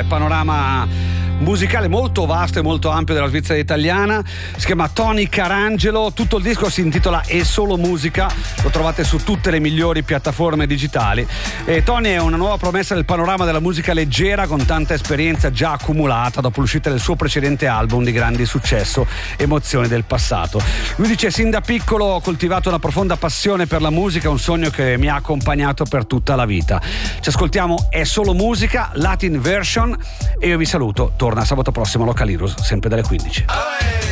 panorama musicale molto vasto e molto ampio della Svizzera italiana. Si chiama Tony Carangelo, tutto il disco si intitola È solo musica, lo trovate su tutte le migliori piattaforme digitali. E Tony è una nuova promessa del panorama della musica leggera, con tanta esperienza già accumulata dopo l'uscita del suo precedente album di grande successo, Emozioni del passato. Lui dice: sin da piccolo ho coltivato una profonda passione per la musica, un sogno che mi ha accompagnato per tutta la vita. Ci ascoltiamo È solo musica, Latin version, e io vi saluto. Torna sabato prossimo Localirus, sempre dalle 15.